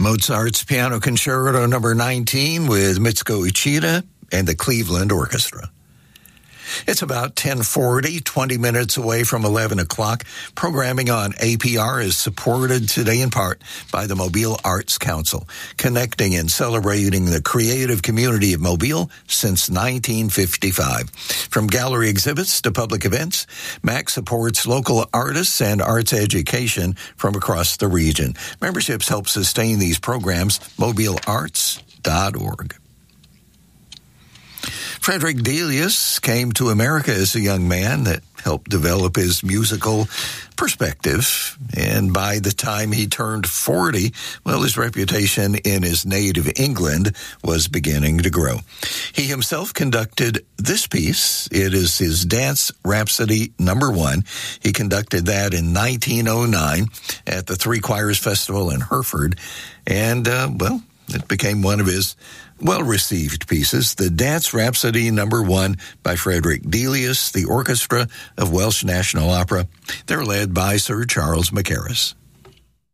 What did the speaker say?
Mozart's Piano Concerto number 19 with Mitsuko Uchida and the Cleveland Orchestra. It's about 10:40, 20 minutes away from 11 o'clock. Programming on APR is supported today in part by the Mobile Arts Council, connecting and celebrating the creative community of Mobile since 1955. From gallery exhibits to public events, MAC supports local artists and arts education from across the region. Memberships help sustain these programs. MobileArts.org. Frederick Delius came to America as a young man that helped develop his musical perspective. And by the time he turned 40, well, his reputation in his native England was beginning to grow. He himself conducted this piece. It is his Dance Rhapsody number 1. He conducted that in 1909 at the Three Choirs Festival in Hereford. And, it became one of his well-received pieces, the Dance Rhapsody number 1 by Frederick Delius, the Orchestra of Welsh National Opera. They're led by Sir Charles Mackerras.